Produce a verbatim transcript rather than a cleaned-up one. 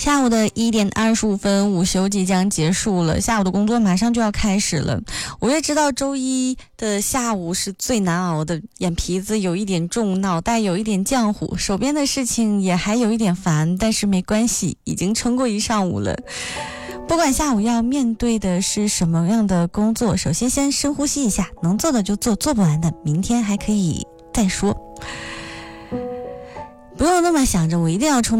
下午的一点二十五分，午休即将结束了，下午的工作马上就要开始了。我也知道周一的下午是最难熬的，眼皮子有一点重，脑袋有一点浆糊，手边的事情也还有一点烦，但是没关系，已经撑过一上午了。不管下午要面对的是什么样的工作，首先先深呼吸一下，能做的就做，做不完的明天还可以再说。不用那么想着我一定要冲